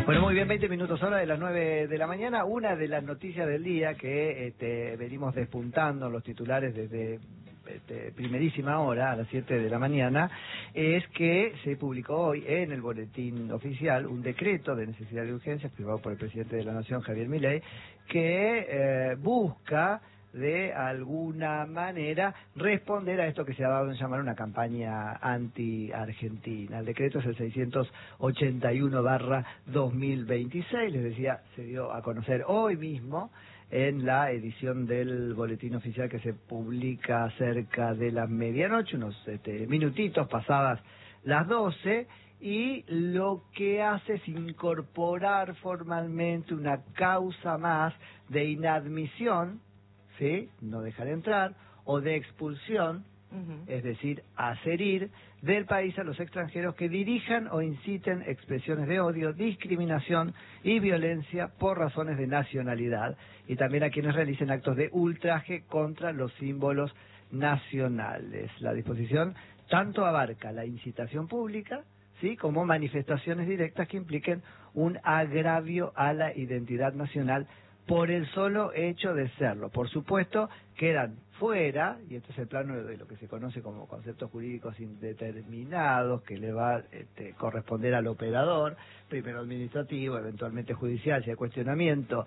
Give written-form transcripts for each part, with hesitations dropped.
Bueno, muy bien, 20 minutos hora de las 9 de la mañana. Una de las noticias del día que venimos despuntando los titulares desde primerísima hora, a las 7 de la mañana, es que se publicó hoy en el boletín oficial un decreto de necesidad de urgencia firmado por el presidente de la Nación, Javier Milei, que busca de alguna manera responder a esto que se ha dado en llamar una campaña anti-argentina. El decreto es el 681/2026, les decía, se dio a conocer hoy mismo en la edición del boletín oficial que se publica cerca de la medianoche, unos minutitos pasadas las 12, y lo que hace es incorporar formalmente una causa más de inadmisión, ¿sí? No dejar entrar, o de expulsión, es decir, hacer ir del país a los extranjeros que dirijan o inciten expresiones de odio, discriminación y violencia por razones de nacionalidad, y también a quienes realicen actos de ultraje contra los símbolos nacionales. La disposición tanto abarca la incitación pública, ¿sí?, como manifestaciones directas que impliquen un agravio a la identidad nacional por el solo hecho de serlo. Por supuesto, quedan fuera, y este es el plano de lo que se conoce como conceptos jurídicos indeterminados, que le va a corresponder al operador, primero administrativo, eventualmente judicial, si hay cuestionamiento,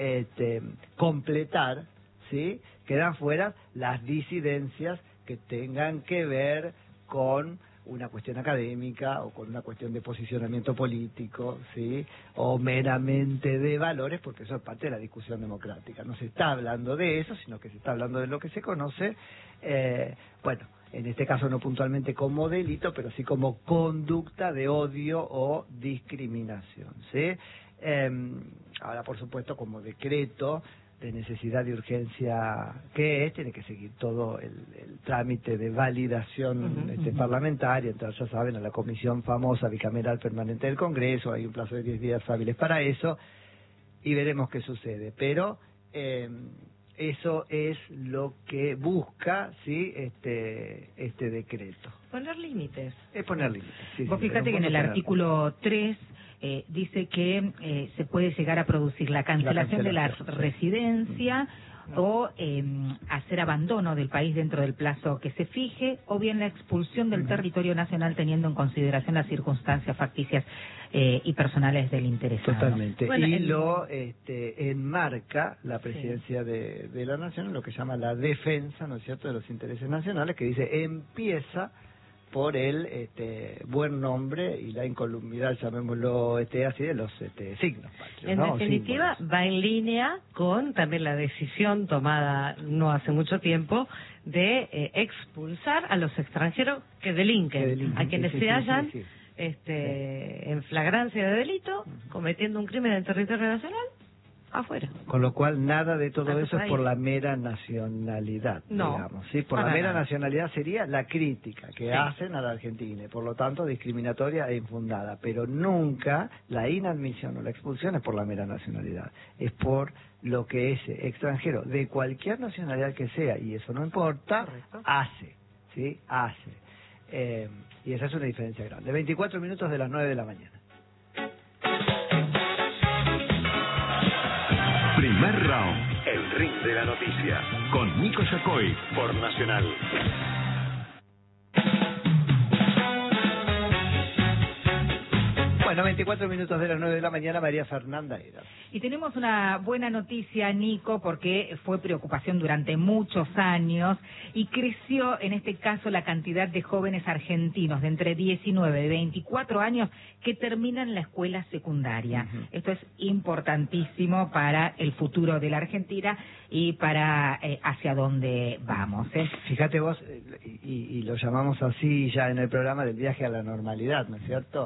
completar, ¿sí? Quedan fuera las disidencias que tengan que ver con una cuestión académica o con una cuestión de posicionamiento político, ¿sí?, o meramente de valores, porque eso es parte de la discusión democrática. No se está hablando de eso, sino que se está hablando de lo que se conoce, bueno, en este caso no puntualmente como delito, pero sí como conducta de odio o discriminación, ¿sí? Ahora, por supuesto, como decreto de necesidad de urgencia que es, tiene que seguir todo el trámite de validación parlamentaria, entonces ya saben, a la comisión famosa bicameral permanente del Congreso, hay un plazo de 10 días hábiles para eso, y veremos qué sucede, pero eso es lo que busca, ¿sí?, este decreto. Poner límites. Es poner límites. Sí, Vos sí, fíjate que en el artículo 3 dice que se puede llegar a producir la cancelación de la residencia o hacer abandono del país dentro del plazo que se fije, o bien la expulsión del territorio nacional teniendo en consideración las circunstancias facticias y personales del interesado. Totalmente. Bueno, y lo enmarca la presidencia de la Nación en lo que llama la defensa, ¿no es cierto?, de los intereses nacionales, que dice empieza por el buen nombre y la incolumnidad, llamémoslo así, de los signos patrios, en ¿no? definitiva, va en línea con también la decisión tomada no hace mucho tiempo de expulsar a los extranjeros que delinquen, a quienes se hallan en flagrancia de delito, cometiendo un crimen en el territorio nacional, afuera. Con lo cual, nada de todo eso es por la mera nacionalidad, digamos, ¿sí? Por la mera nacionalidad sería la crítica que hacen a la Argentina, y por lo tanto discriminatoria e infundada, pero nunca la inadmisión o la expulsión es por la mera nacionalidad, es por lo que ese extranjero, de cualquier nacionalidad que sea, y eso no importa, hace, ¿sí? Hace. Y esa es una diferencia grande. 24 minutos de las 9 de la mañana. Primer round, el ring de la noticia, con Nico Yacoy, por Nacional. Bueno, 24 minutos de las 9 de la mañana, María Fernanda Heras. Y tenemos una buena noticia, Nico, porque fue preocupación durante muchos años y creció en este caso la cantidad de jóvenes argentinos de entre 19 y 24 años que terminan la escuela secundaria. Esto es importantísimo para el futuro de la Argentina y para hacia dónde vamos. Fíjate vos, y lo llamamos así ya en el programa del viaje a la normalidad, ¿no es cierto?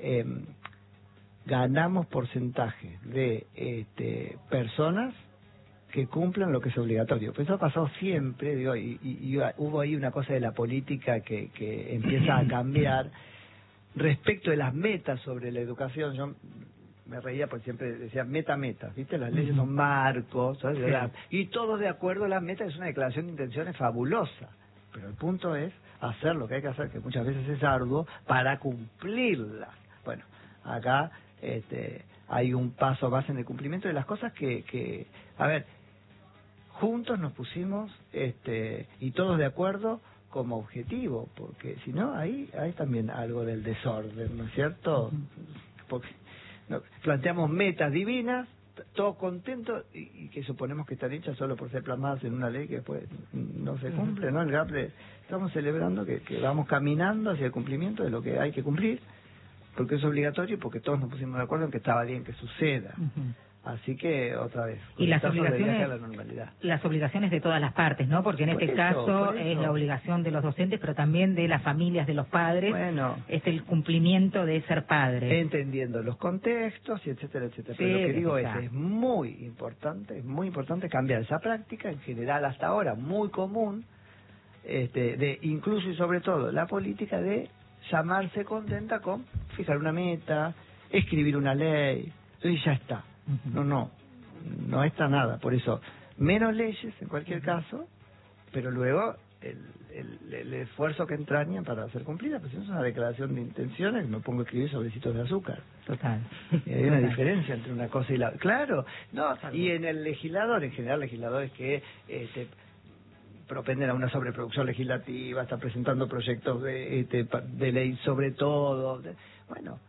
Ganamos porcentaje de personas que cumplan lo que es obligatorio. Pues eso ha pasado siempre, digo, y hubo ahí una cosa de la política que empieza a cambiar respecto de las metas sobre la educación. Yo me reía porque siempre decía metas, ¿viste? Las leyes son marcos, ¿sabes? Y todos de acuerdo a las metas, es una declaración de intenciones fabulosa. Pero el punto es hacer lo que hay que hacer, que muchas veces es arduo, para cumplirlas. Bueno, acá hay un paso más en el cumplimiento de las cosas que a ver, juntos nos pusimos y todos de acuerdo como objetivo, porque si no, ahí hay también algo del desorden, ¿no es cierto? Porque planteamos metas divinas, todos contentos, y que suponemos que están hechas solo por ser plasmadas en una ley que después no se cumple, ¿no? El GAPRE, estamos celebrando que vamos caminando hacia el cumplimiento de lo que hay que cumplir, porque es obligatorio y porque todos nos pusimos de acuerdo en que estaba bien que suceda. Así que, otra vez, y las obligaciones, a la normalidad. Las obligaciones de todas las partes, ¿no? Porque en este caso es la obligación de los docentes, pero también de las familias, de los padres. Bueno, es el cumplimiento de ser padre. Entendiendo los contextos, y etcétera, etcétera. Sí, pero lo que digo es muy importante cambiar esa práctica, en general hasta ahora muy común, de incluso y sobre todo la política de llamarse contenta con fijar una meta, escribir una ley, y ya está. No está nada. Por eso, menos leyes en cualquier caso, pero luego el esfuerzo que entraña para hacer cumplida, pues es una declaración de intenciones, no pongo a escribir sobrecitos de azúcar. Total. Y hay una diferencia entre una cosa y la otra. Claro, no. Y en el legislador, en general, legisladores que propenden a una sobreproducción legislativa, están presentando proyectos de ley sobre todo. Bueno.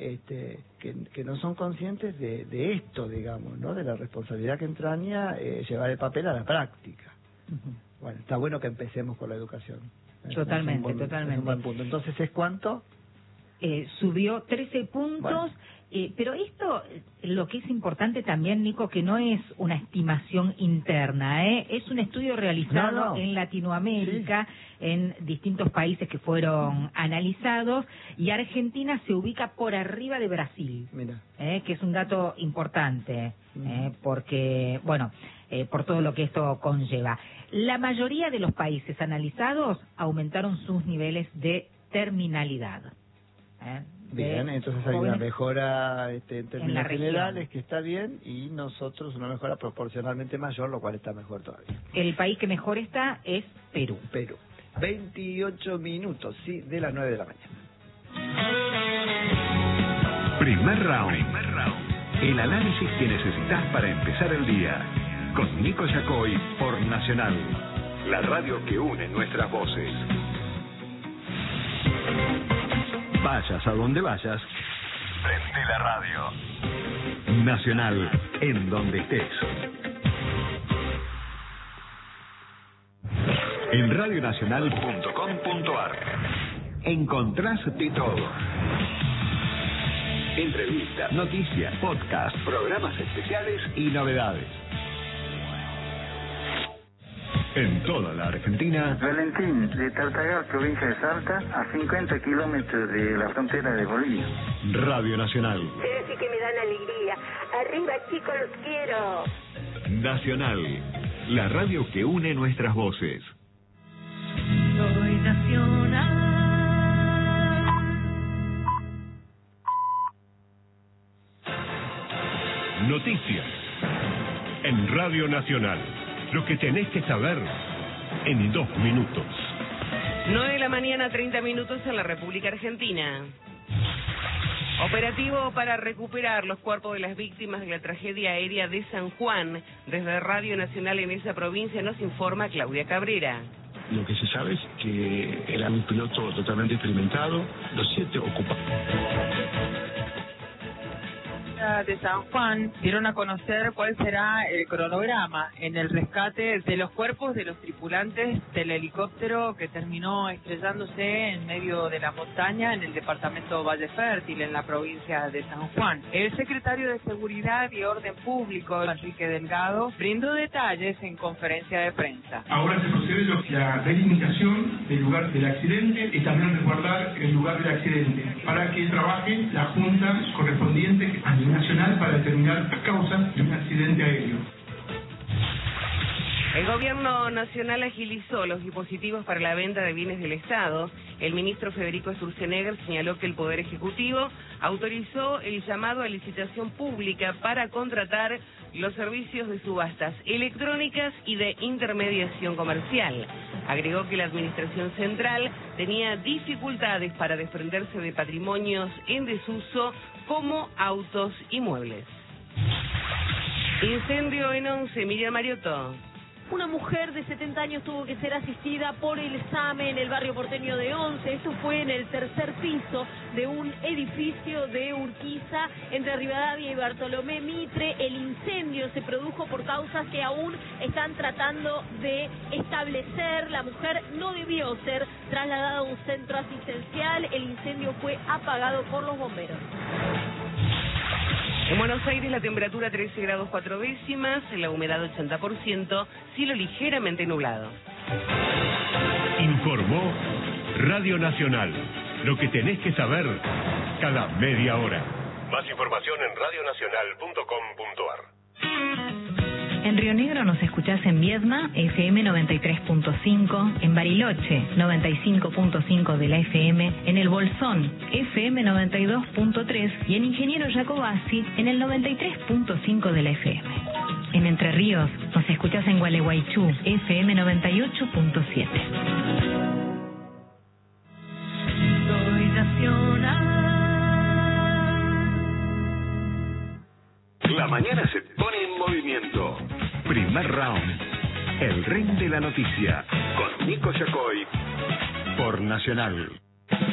Que no son conscientes de esto, digamos, ¿no? De la responsabilidad que entraña llevar el papel a la práctica. Bueno, está bueno que empecemos con la educación. Totalmente. Es un buen punto. Entonces, ¿es cuánto? Subió 13 puntos. Bueno. Pero esto, lo que es importante también, Nico, que no es una estimación interna, es un estudio realizado en Latinoamérica, en distintos países que fueron analizados, y Argentina se ubica por arriba de Brasil, que es un dato importante, porque, bueno, por todo lo que esto conlleva. La mayoría de los países analizados aumentaron sus niveles de terminalidad. Bien, entonces hay una mejora en términos generales que está bien, y nosotros una mejora proporcionalmente mayor, lo cual está mejor todavía. El país que mejor está es Perú. 28 minutos, de las 9 de la mañana. Primer round. El análisis que necesitas para empezar el día. Con Nico Yacoy por Nacional, la radio que une nuestras voces. Vayas a donde vayas, prende la radio. Nacional, en donde estés. En radionacional.com.ar encontrás de todo. Entrevistas, noticias, podcast, programas especiales y novedades. En toda la Argentina. Valentín, de Tartagal, provincia de Salta, a 50 kilómetros de la frontera de Bolivia. Radio Nacional. Pero sí que me dan alegría. Arriba, chicos, los quiero. Nacional, la radio que une nuestras voces. Soy Nacional. Noticias en Radio Nacional. Lo que tenés que saber en 2 minutos. 9 de la mañana, 30 minutos en la República Argentina. Operativo para recuperar los cuerpos de las víctimas de la tragedia aérea de San Juan. Desde Radio Nacional en esa provincia nos informa Claudia Cabrera. Lo que se sabe es que era un piloto totalmente experimentado, los 7 ocupantes de San Juan dieron a conocer cuál será el cronograma en el rescate de los cuerpos de los tripulantes del helicóptero que terminó estrellándose en medio de la montaña en el departamento Valle Fértil, en la provincia de San Juan. El secretario de Seguridad y Orden Público, Enrique Delgado, brindó detalles en conferencia de prensa. Ahora se procede la delimitación del lugar del accidente y también resguardar el lugar del accidente para que trabaje la Junta correspondiente a nivel nacional para determinar las causas de un accidente aéreo. El gobierno nacional agilizó los dispositivos para la venta de bienes del Estado. El ministro Federico Sturzenegger señaló que el Poder Ejecutivo autorizó el llamado a licitación pública para contratar los servicios de subastas electrónicas y de intermediación comercial. Agregó que la Administración Central tenía dificultades para desprenderse de patrimonios en desuso como autos y muebles. Incendio en 11, Miriam Mariotto. Una mujer de 70 años tuvo que ser asistida por el SAME en el barrio porteño de Once. Esto fue en el tercer piso de un edificio de Urquiza entre Rivadavia y Bartolomé Mitre. El incendio se produjo por causas que aún están tratando de establecer. La mujer no debió ser trasladada a un centro asistencial. El incendio fue apagado por los bomberos. En Buenos Aires la temperatura 13 grados 4 décimas, la humedad 80%, cielo ligeramente nublado. Informó Radio Nacional. Lo que tenés que saber cada media hora. Más información en radionacional.com.ar. En Río Negro nos escuchás en Viedma, FM 93.5, en Bariloche, 95.5 de la FM, en El Bolsón, FM 92.3 y en Ingeniero Jacobasi, en el 93.5 de la FM. En Entre Ríos nos escuchás en Gualeguaychú, FM 98.7. Soy nacional. La mañana se pone en movimiento. Primer round. El ring de la noticia. Con Nico Yacoy. Por Nacional.